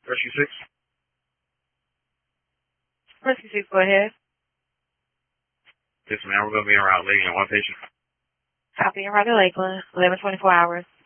Rescue 6. Rescue 6, go ahead. Yes, ma'am. We're going to be en route, Lakeland. One patient. Copy en route to Lakeland, 11:24 hours.